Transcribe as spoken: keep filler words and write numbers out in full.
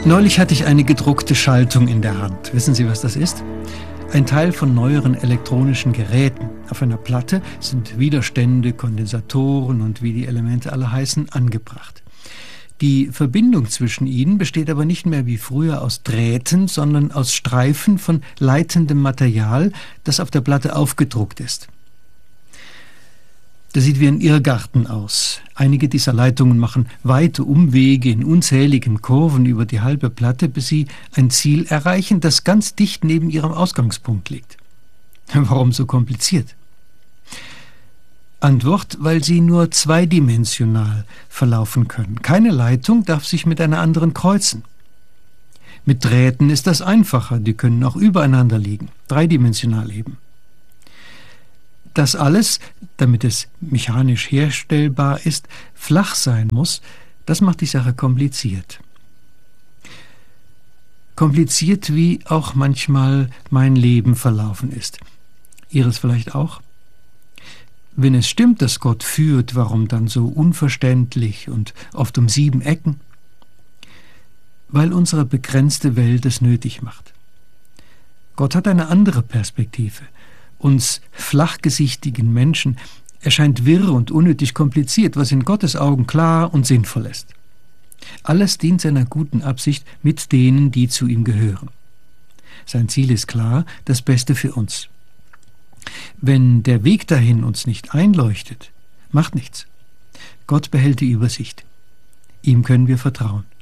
Neulich hatte ich eine gedruckte Schaltung in der Hand. Wissen Sie, was das ist? Ein Teil von neueren elektronischen Geräten. Auf einer Platte sind Widerstände, Kondensatoren und wie die Elemente alle heißen, angebracht. Die Verbindung zwischen ihnen besteht aber nicht mehr wie früher aus Drähten, sondern aus Streifen von leitendem Material, das auf der Platte aufgedruckt ist. Das sieht wie ein Irrgarten aus. Einige dieser Leitungen machen weite Umwege in unzähligen Kurven über die halbe Platte, bis sie ein Ziel erreichen, das ganz dicht neben ihrem Ausgangspunkt liegt. Warum so kompliziert? Antwort, weil sie nur zweidimensional verlaufen können. Keine Leitung darf sich mit einer anderen kreuzen. Mit Drähten ist das einfacher, die können auch übereinander liegen, dreidimensional eben. Das alles, damit es mechanisch herstellbar ist, flach sein muss, das macht die Sache kompliziert. Kompliziert, wie auch manchmal mein Leben verlaufen ist. Ihres vielleicht auch? Wenn es stimmt, dass Gott führt, warum dann so unverständlich und oft um sieben Ecken? Weil unsere begrenzte Welt es nötig macht. Gott hat eine andere Perspektive. Uns flachgesichtigen Menschen erscheint wirr und unnötig kompliziert, was in Gottes Augen klar und sinnvoll ist. Alles dient seiner guten Absicht mit denen, die zu ihm gehören. Sein Ziel ist klar, das Beste für uns. Wenn der Weg dahin uns nicht einleuchtet, macht nichts. Gott behält die Übersicht. Ihm können wir vertrauen.